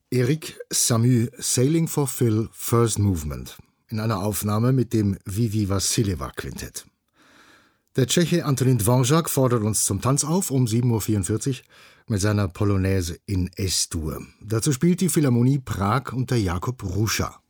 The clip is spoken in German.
Erik Samu, Sailing for Phil, First Movement, in einer Aufnahme mit dem Vivi Vassiljeva Quintett. Der Tscheche Antonín Dvořák fordert uns zum Tanz auf um 7.44 Uhr mit seiner Polonaise in S-Dur. Dazu spielt die Philharmonie Prag unter Jakub Ruša.